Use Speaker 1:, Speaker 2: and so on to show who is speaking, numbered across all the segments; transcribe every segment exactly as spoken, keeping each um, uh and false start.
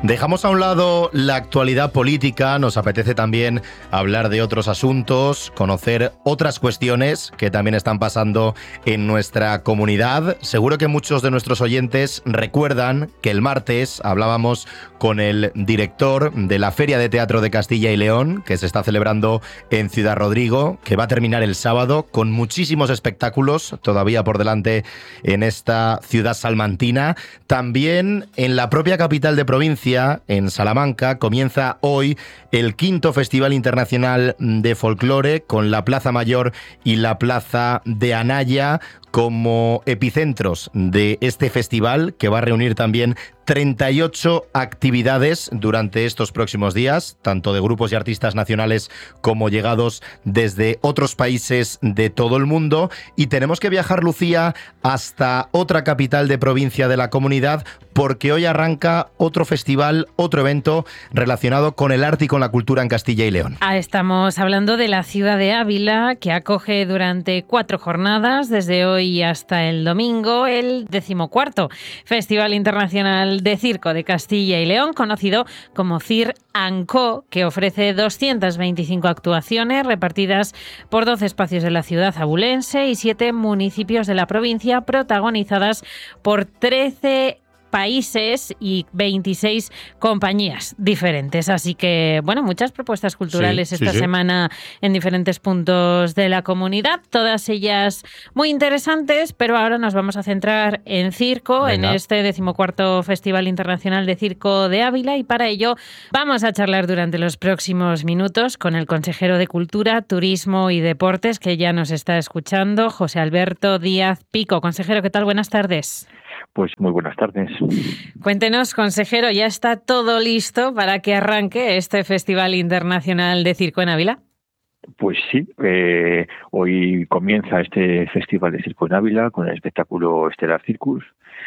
Speaker 1: Dejamos a un lado la actualidad política, nos apetece también hablar de otros asuntos, conocer otras cuestiones que también están pasando en nuestra comunidad. Seguro que muchos de nuestros oyentes recuerdan que el martes hablábamos con el director de la Feria de Teatro de Castilla y León, que se está celebrando en Ciudad Rodrigo, que va a terminar el sábado con muchísimos espectáculos todavía por delante en esta ciudad salmantina. También en la propia capital de provincia, en Salamanca, comienza hoy el quinto Festival Internacional de Folclore, con la Plaza Mayor y la Plaza de Anaya como epicentros de este festival, que va a reunir también treinta y ocho actividades durante estos próximos días, tanto de grupos y artistas nacionales como llegados desde otros países de todo el mundo. Y tenemos que viajar, Lucía, hasta otra capital de provincia de la comunidad, porque hoy arranca otro festival, otro evento relacionado con el arte y con la cultura en Castilla y León.
Speaker 2: Ah, estamos hablando de la ciudad de Ávila, que acoge durante cuatro jornadas, desde hoy hasta el domingo, el decimocuarto Festival Internacional de Circo de Castilla y León, conocido como CIR ANCO, que ofrece doscientas veinticinco actuaciones repartidas por doce espacios de la ciudad abulense y siete municipios de la provincia, protagonizadas por trece países y veintiséis compañías diferentes. Así que, bueno, muchas propuestas culturales sí, esta sí, sí. semana en diferentes puntos de la comunidad, todas ellas muy interesantes, pero ahora nos vamos a centrar en circo, Venga. en este decimocuarto Festival Internacional de Circo de Ávila, y para ello vamos a charlar durante los próximos minutos con el consejero de Cultura, Turismo y Deportes, que ya nos está escuchando, José Alberto Díaz Pico. Consejero, ¿qué tal? Buenas tardes.
Speaker 3: Pues muy buenas tardes.
Speaker 2: Cuéntenos, consejero, ¿ya está todo listo para que arranque este Festival Internacional de Circo en Ávila?
Speaker 3: Pues sí, eh, hoy comienza este Festival de Circo en Ávila con el espectáculo Estelar Circus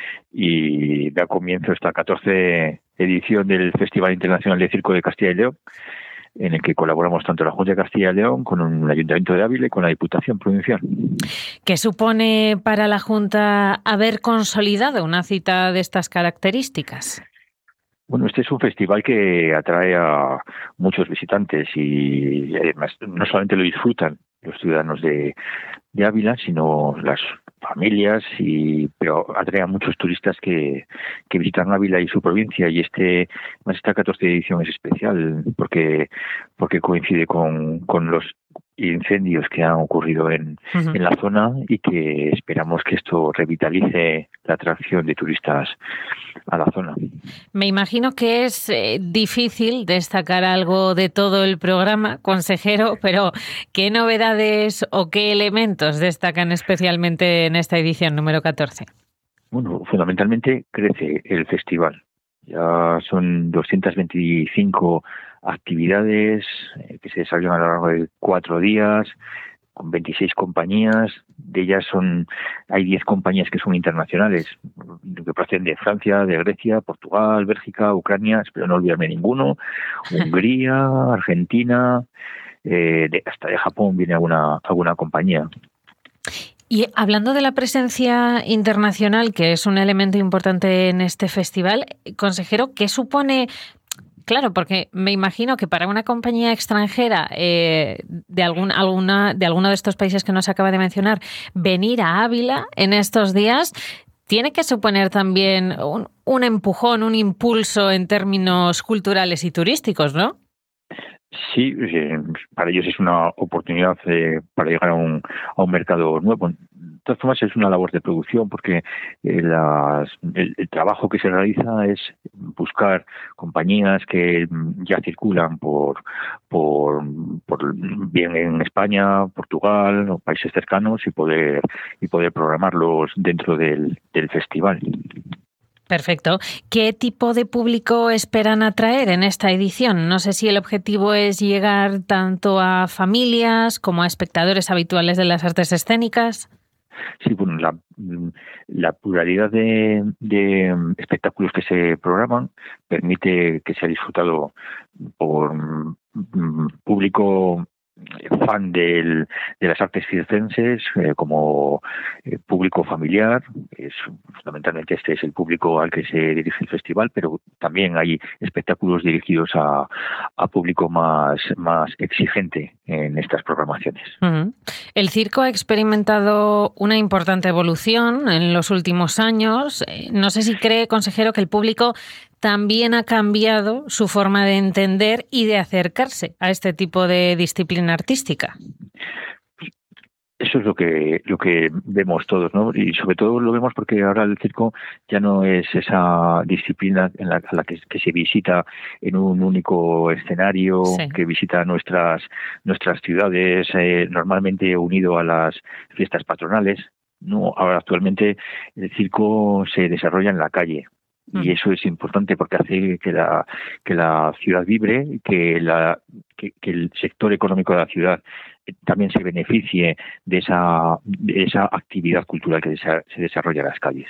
Speaker 3: y da comienzo esta catorce edición del Festival Internacional de Circo de Castilla y León, en el que colaboramos tanto la Junta de Castilla y León con el Ayuntamiento de Ávila y con la Diputación Provincial.
Speaker 2: ¿Qué supone para la Junta haber consolidado una cita de estas características?
Speaker 3: Bueno, este es un festival que atrae a muchos visitantes y además no solamente lo disfrutan los ciudadanos de, de Ávila, sino las familias, y pero atrae a muchos turistas que, que visitan Ávila y su provincia, y este más esta catorce edición es especial porque porque coincide con, con los incendios que han ocurrido en, uh-huh. en la zona, y que esperamos que esto revitalice la atracción de turistas a la zona.
Speaker 2: Me imagino que es eh, difícil destacar algo de todo el programa, consejero, pero ¿qué novedades o qué elementos destacan especialmente en esta edición número catorce?
Speaker 3: Bueno, fundamentalmente crece el festival. Ya son doscientas veinticinco actividades eh, que se desarrollan a lo largo de cuatro días, con veintiséis compañías. De ellas son hay diez compañías que son internacionales, que proceden de Francia, de Grecia, Portugal, Bélgica, Ucrania, espero no olvidarme ninguno, Hungría, Argentina, eh, de, hasta de Japón viene alguna, alguna compañía.
Speaker 2: Y hablando de la presencia internacional, que es un elemento importante en este festival, consejero, ¿qué supone? Claro, porque me imagino que para una compañía extranjera eh, de, algún, alguna, de alguno de estos países que nos acaba de mencionar, venir a Ávila en estos días tiene que suponer también un, un empujón, un impulso en términos culturales y turísticos, ¿no?
Speaker 3: Sí, eh, para ellos es una oportunidad eh, para llegar a un, a un mercado nuevo. De todas formas, es una labor de producción, porque eh, las, el, el trabajo que se realiza es buscar compañías que ya circulan por, por, por bien en España, Portugal o países cercanos, y poder y poder programarlos dentro del, del festival.
Speaker 2: Perfecto. ¿Qué tipo de público esperan atraer en esta edición? No sé si el objetivo es llegar tanto a familias como a espectadores habituales de las artes escénicas.
Speaker 3: Sí, bueno, la, la pluralidad de, de espectáculos que se programan permite que sea disfrutado por público fan del, de las artes circenses, eh, como eh, público familiar. Es, fundamentalmente este es el público al que se dirige el festival, pero también hay espectáculos dirigidos a, a público más, más exigente en estas programaciones.
Speaker 2: Uh-huh. El circo ha experimentado una importante evolución en los últimos años. No sé si cree, consejero, que el público también ha cambiado su forma de entender y de acercarse a este tipo de disciplina artística.
Speaker 3: Eso es lo que lo que vemos todos, ¿no? Y sobre todo lo vemos porque ahora el circo ya no es esa disciplina en la, a la que, que se visita en un único escenario, sí. que visita nuestras nuestras ciudades, eh, normalmente unido a las fiestas patronales. No, ahora actualmente el circo se desarrolla en la calle. Y eso es importante porque hace que la que la ciudad vibre, que la que, que el sector económico de la ciudad también se beneficie de esa de esa actividad cultural que se desarrolla en las calles.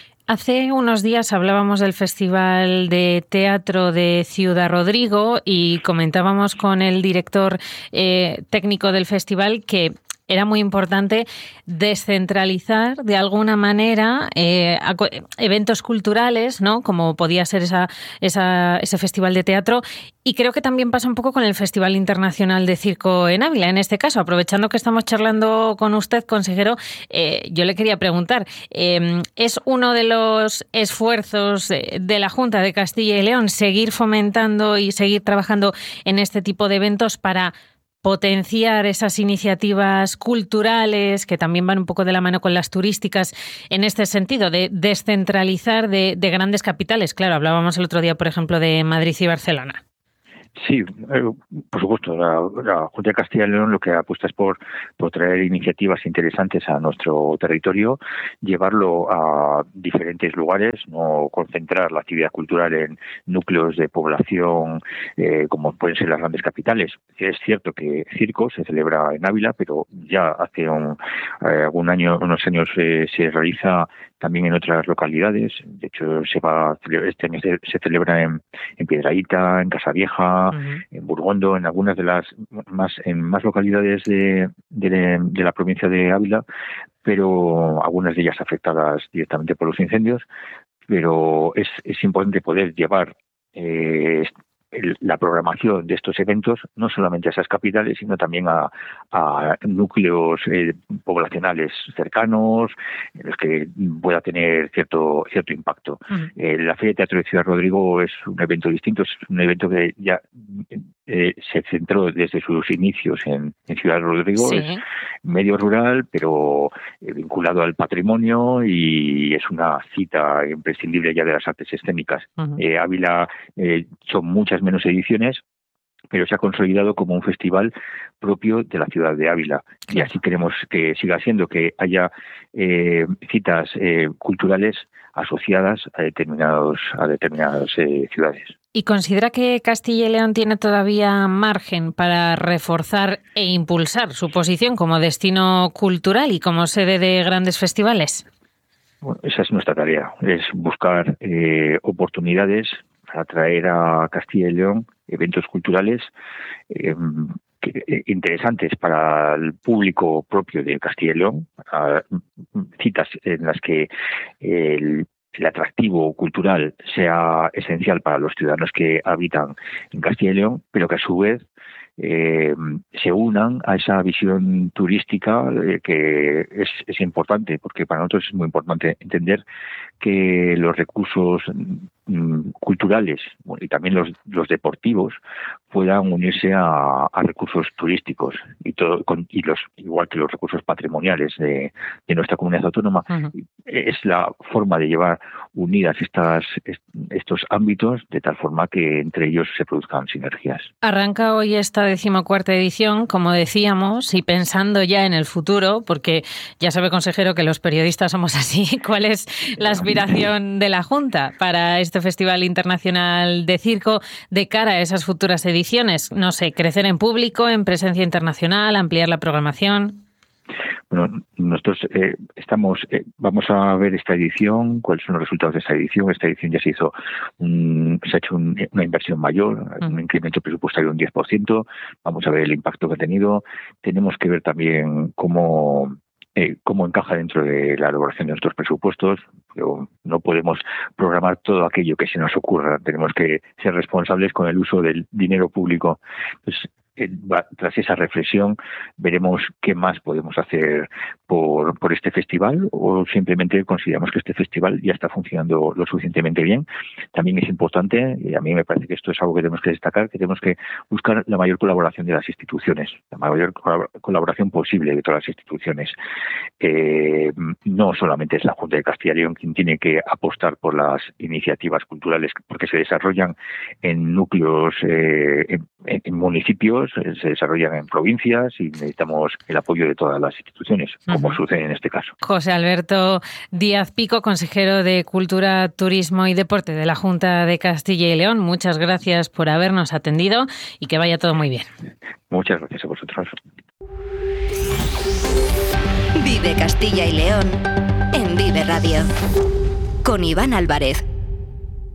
Speaker 2: Hace unos días hablábamos del Festival de Teatro de Ciudad Rodrigo y comentábamos con el director eh, técnico del festival que era muy importante descentralizar de alguna manera eh, eventos culturales, ¿no? Como podía ser esa, esa, ese festival de teatro. Y creo que también pasa un poco con el Festival Internacional de Circo en Ávila. En este caso, aprovechando que estamos charlando con usted, consejero, eh, yo le quería preguntar, eh, ¿es uno de los esfuerzos de la Junta de Castilla y León seguir fomentando y seguir trabajando en este tipo de eventos para potenciar esas iniciativas culturales que también van un poco de la mano con las turísticas en este sentido, de descentralizar de, de grandes capitales? Claro, hablábamos el otro día, por ejemplo, de Madrid y Barcelona.
Speaker 3: Sí, eh, por supuesto. La, la Junta de Castilla y León lo que apuesta es por, por traer iniciativas interesantes a nuestro territorio, llevarlo a diferentes lugares, no concentrar la actividad cultural en núcleos de población eh, como pueden ser las grandes capitales. Es cierto que circo se celebra en Ávila, pero ya hace un, eh, algún año, unos años eh, se realiza también en otras localidades. De hecho, se va este año se, se celebra en, en Piedrahíta, en Casavieja, uh-huh. en Burgondo, en algunas de las más en más localidades de, de, de la provincia de Ávila, pero algunas de ellas afectadas directamente por los incendios. Pero es, es importante poder llevar eh, la programación de estos eventos no solamente a esas capitales, sino también a, a núcleos eh, poblacionales cercanos en los que pueda tener cierto cierto impacto. Uh-huh. Eh, la Feria de Teatro de Ciudad Rodrigo es un evento distinto, es un evento que ya eh, se centró desde sus inicios en, en Ciudad Rodrigo, sí. Es medio rural, pero eh, vinculado al patrimonio y es una cita imprescindible ya de las artes escénicas. Uh-huh. Eh, Ávila eh, son muchas menos ediciones, pero se ha consolidado como un festival propio de la ciudad de Ávila. Claro. Y así queremos que siga siendo, que haya eh, citas eh, culturales asociadas a determinados a determinadas eh, ciudades.
Speaker 2: ¿Y considera que Castilla y León tiene todavía margen para reforzar e impulsar su posición como destino cultural y como sede de grandes festivales?
Speaker 3: Bueno, esa es nuestra tarea, es buscar eh, oportunidades para traer a Castilla y León eventos culturales eh, que, eh, interesantes para el público propio de Castilla y León, para citas en las que el el atractivo cultural sea esencial para los ciudadanos que habitan en Castilla y León, pero que a su vez eh, se unan a esa visión turística eh, que es, es importante, porque para nosotros es muy importante entender que los recursos mm, culturales y también los, los deportivos puedan unirse a, a recursos turísticos y todo con, y los igual que los recursos patrimoniales de, de nuestra comunidad autónoma. Uh-huh. Es la forma de llevar unidas estas estos ámbitos de tal forma que entre ellos se produzcan sinergias.
Speaker 2: Arranca hoy esta decimocuarta edición, como decíamos, y pensando ya en el futuro, porque ya sabe, consejero, que los periodistas somos así. ¿Cuál es la aspiración de la Junta para este Festival Internacional de Circo de cara a esas futuras ediciones? No sé, crecer en público, en presencia internacional, ampliar la programación.
Speaker 3: Bueno, nosotros eh, estamos, eh, vamos a ver esta edición, cuáles son los resultados de esta edición. Esta edición ya se hizo, un, se ha hecho un, una inversión mayor, un incremento presupuestario de un diez por ciento. Vamos a ver el impacto que ha tenido. Tenemos que ver también cómo Eh, cómo encaja dentro de la elaboración de nuestros presupuestos. Pero no podemos programar todo aquello que se nos ocurra. Tenemos que ser responsables con el uso del dinero público. Entonces, eh, va, tras esa reflexión, veremos qué más podemos hacer por, por este festival, o simplemente consideramos que este festival ya está funcionando lo suficientemente bien. También es importante, y a mí me parece que esto es algo que tenemos que destacar, que tenemos que buscar la mayor colaboración de las instituciones, la mayor colaboración posible de todas las instituciones. Eh, no solamente es la Junta de Castilla y León quien tiene que apostar por las iniciativas culturales, porque se desarrollan en núcleos, eh, en, en municipios, se desarrollan en provincias, y necesitamos el apoyo de todas las instituciones, como uh-huh. sucede en este caso.
Speaker 2: José Alberto Díaz Pico, consejero de Cultura, Turismo y Deporte de la Junta de Castilla y León, muchas gracias por habernos atendido y que vaya todo muy bien.
Speaker 3: Muchas gracias a vosotros.
Speaker 4: Vive Castilla y León en Vive Radio con Iván Álvarez.